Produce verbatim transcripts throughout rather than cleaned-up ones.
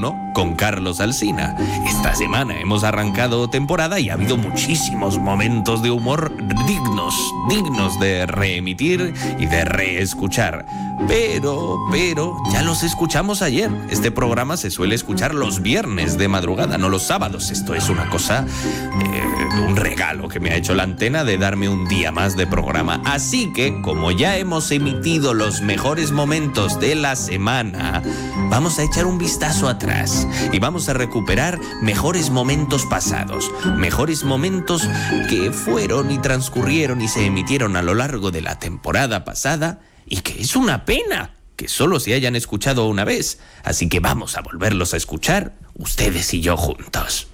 uno con Carlos Alsina. Esta semana hemos arrancado temporada y ha habido muchísimos momentos de humor dignos, dignos de reemitir y de reescuchar. Pero, pero, ya los escuchamos ayer. Este programa se suele escuchar los viernes de madrugada, no los sábados. Esto es una cosa, eh, un regalo que me ha hecho la antena de darme un día más de programa. Así que, como ya hemos emitido los mejores momentos de la semana, vamos a echar un vistazo atrás y vamos a recuperar mejores momentos pasados, mejores momentos que fueron y transcurrieron y se emitieron a lo largo de la temporada pasada y que es una pena que solo se hayan escuchado una vez. Así que vamos a volverlos a escuchar, ustedes y yo juntos.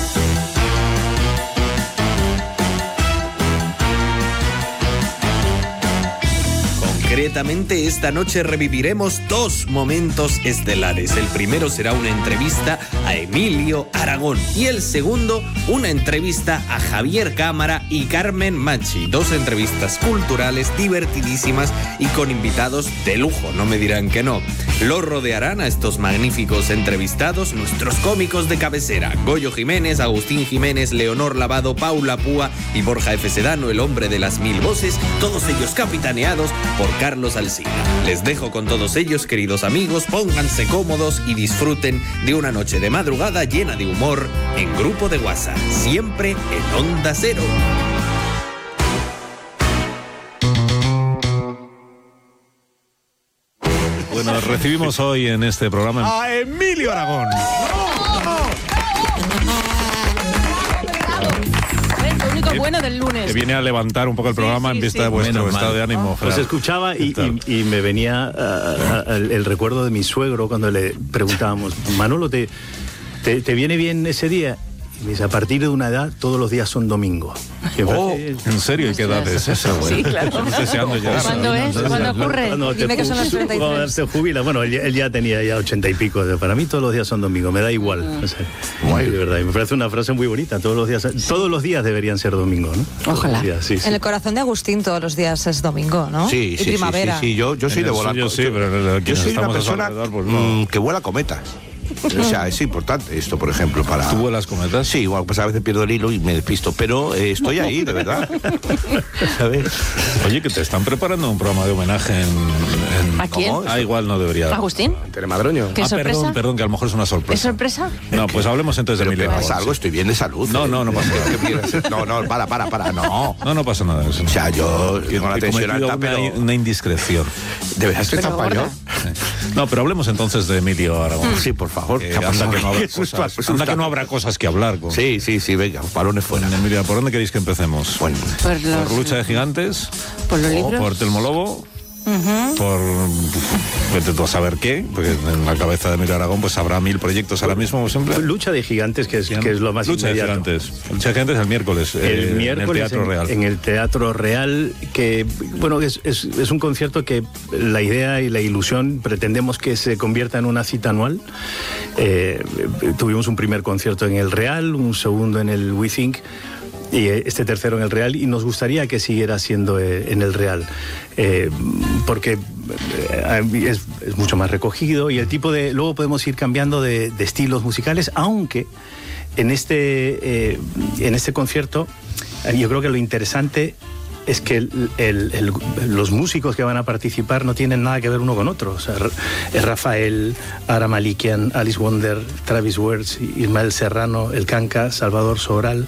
Concretamente, esta noche reviviremos dos momentos estelares. El primero será una entrevista a Emilio Aragón y el segundo, una entrevista a Javier Cámara y Carmen Machi. Dos entrevistas culturales divertidísimas y con invitados de lujo, no me dirán que no. Los rodearán a estos magníficos entrevistados nuestros cómicos de cabecera: Goyo Jiménez, Agustín Jiménez, Leonor Lavado, Paula Púa y Borja F. Sedano, el hombre de las mil voces, todos ellos capitaneados por Carlos Alsina. Les dejo con todos ellos, queridos amigos, pónganse cómodos y disfruten de una noche de madrugada llena de humor en Grupo de WhatsApp, siempre en Onda Cero. Bueno, recibimos hoy en este programa a Emilio Aragón. Bueno del lunes. Que viene a levantar un poco el programa sí, sí, en vista sí. de vuestro Menos estado mal. de ánimo. Os escuchaba y, y, y me venía uh, el, el recuerdo de mi suegro cuando le preguntábamos: Manolo, ¿te, te, te viene bien ese día? Y me dice: a partir de una edad, todos los días son domingo. Oh, ¿en serio? ¿Y qué edad es esa? Sí, claro. Deseando ya. ¿Cuándo es? ¿Cuándo ocurre? Cuando Dime que son las treinta y tres. Cuando se jubila. Bueno, él, él ya tenía ya ochenta y pico. Para mí todos los días son domingo, me da igual. Mm. O sea, muy, de verdad. Y me parece una frase muy bonita. Todos los días, sí. todos los días deberían ser domingo, ¿no? Ojalá. Días, sí, sí. En el corazón de Agustín todos los días es domingo, ¿no? Sí, y sí, primavera. sí, sí, sí. Yo, yo soy de volar. Yo sí, pero yo soy una persona pues no. que vuela cometas. O sea, es importante esto, por ejemplo, para... ¿Tú vuelas cometas? Sí, igual, pues a veces pierdo el hilo y me despisto, pero eh, estoy ahí, de verdad. ¿Sabes? Oye, que te están preparando un programa de homenaje en... en... ¿A quién? Ah, igual no debería... ¿Agustín? Telemadroño. ¿Qué ah, sorpresa? Perdón, perdón, que a lo mejor es una sorpresa. ¿Es sorpresa? No, pues hablemos entonces de Emilio Aragón. ¿Pasa algo? Estoy bien de salud. No, no, no pasa nada. No, no, para, para, para, no. No, no pasa nada. Eso. O sea, yo que con la tensión alta, una, pero... una indiscreción. ¿De verdad estoy tan español? No, pero hablemos entonces de Emilio Aragón. Sí, por favor. Eh, anda, que no habrá cosas, anda que no habrá cosas que hablar. Con... Sí, sí, sí, venga, balones fuera. Emilio, ¿por dónde queréis que empecemos? Bueno. Por, los... ¿Por Lucha de Gigantes? ¿Por los libros? ¿Por Telmo Lobo? Uh-huh. Por vete tú a saber qué, porque en la cabeza de Emilio Aragón pues habrá mil proyectos ahora mismo, como siempre. Lucha de Gigantes, que es, que es lo más Lucha inmediato. de Gigantes. Lucha de Gigantes el miércoles, el eh, miércoles en el Teatro en, Real. En el Teatro Real, que bueno, es, es, es un concierto que la idea y la ilusión pretendemos que se convierta en una cita anual. Eh, tuvimos un primer concierto en el Real, un segundo en el We Think, y este tercero en el Real, y nos gustaría que siguiera siendo eh, en el Real, eh, porque eh, es, es mucho más recogido y el tipo de... Luego podemos ir cambiando de, de estilos musicales, aunque en este, eh, en este concierto yo creo que lo interesante es que el, el, el, los músicos que van a participar no tienen nada que ver uno con otro. O sea, Rafael, Ara Malikian, Alice Wonder, Travis Wertz, Ismael Serrano, El Canca, Salvador Sobral,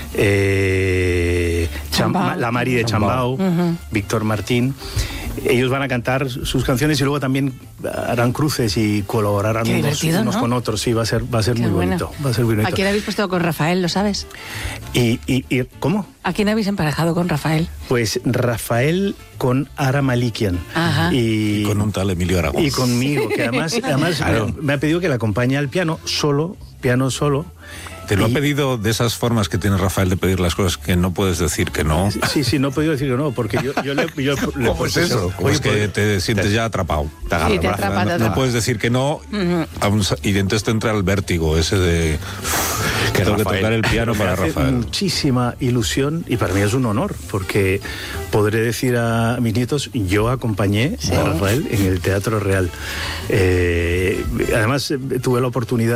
eh, Cham- la Mari de Chambao, uh-huh. Víctor Martín. Ellos van a cantar sus canciones y luego también harán cruces y colaborarán unos, unos ¿no? con otros. Sí, va a ser, va a ser muy bueno. bonito. Va a ser muy bonito. ¿A quién habéis puesto con Rafael, lo sabes? ¿Y, y, y cómo? ¿A quién habéis emparejado con Rafael? Pues Rafael con Ara Malikian. Ajá. Y, y con un tal Emilio Aragón. Y conmigo, que además, además claro. me, me ha pedido que le acompañe al piano solo, piano solo. ¿Te lo y... ha pedido de esas formas que tiene Rafael de pedir las cosas que no puedes decir que no? Sí, sí, no he podido decir que no, porque yo, yo le... Yo, le ¿Cómo es eso? ¿Cómo es que te sientes ya atrapado? Te sí, te atrapa, no, no puedes decir que no, uh-huh. y entonces te entra el vértigo ese de... que tengo que tocar el piano me para hace Rafael. Muchísima ilusión y para mí es un honor, porque podré decir a mis nietos, yo acompañé sí. a Rafael en el Teatro Real. Eh, además, tuve la oportunidad